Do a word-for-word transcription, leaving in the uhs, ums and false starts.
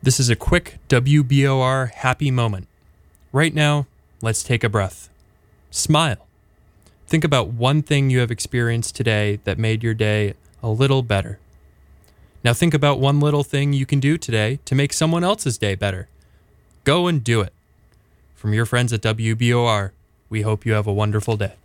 This is a quick W B O R happy moment. Right now, let's take a breath. Smile. Think about one thing you have experienced today that made your day a little better. Now think about one little thing you can do today to make someone else's day better. Go and do it. From your friends at W B O R, we hope you have a wonderful day.